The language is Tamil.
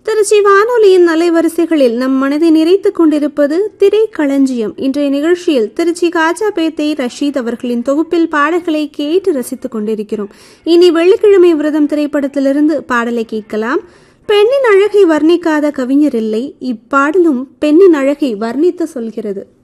திருச்சி வானொலியின் அலைவரிசைகளில் நம் மனதை நிறைத்துக் கொண்டிருப்பது திரைக்களஞ்சியம். இன்றைய நிகழ்ச்சியில் திருச்சி காஜாபேட்டை ரஷீத் அவர்களின் தொகுப்பில் பாடல்களை கேட்டு ரசித்துக் கொண்டிருக்கிறோம். இனி வெள்ளிக்கிழமை விரதம் திரைப்படத்திலிருந்து பாடலை கேட்கலாம். பெண்ணின் அழகை வர்ணிக்காத கவிஞர் இல்லை, இப்பாடலும் பெண்ணின் அழகை வர்ணித்து சொல்கிறது.